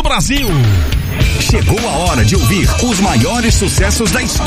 Brasil. Chegou a hora de ouvir os maiores sucessos da escuta